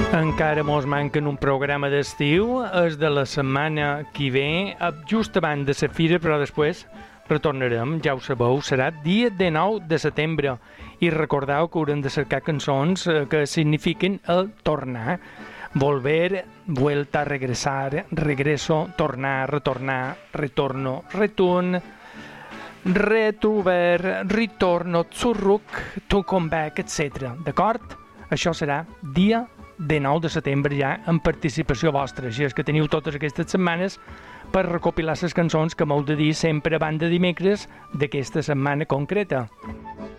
Encara mos manquen un programa d'estiu, és de la setmana que ve, just abans de la fira, però després retornarem, ja ho sabeu, serà dia 19 de setembre. I recordeu que haurem de cercar cançons que signifiquen el tornar. Volver, vuelta, regresar, regreso, tornar, retornar, retorno, return, retrobar, ritorno, zurruc, to come back, etc. D'acord? Això serà dia 19 de setembre ja en participació vostra. Així és que teniu totes aquestes setmanes per recopilar les cançons que m'heu de dir sempre abans de dimecres d'aquesta setmana concreta.